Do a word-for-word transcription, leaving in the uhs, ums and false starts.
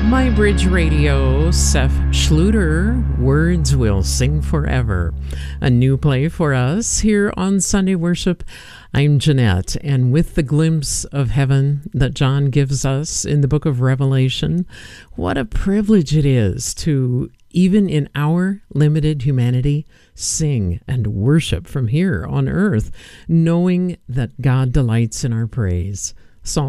My Bridge Radio, Seth Schluter, Words Will Sing Forever. A new play for us here on Sunday Worship. I'm Jeanette, and with the glimpse of heaven that John gives us in the book of Revelation, what a privilege it is to, even in our limited humanity, sing and worship from here on earth, knowing that God delights in our praise.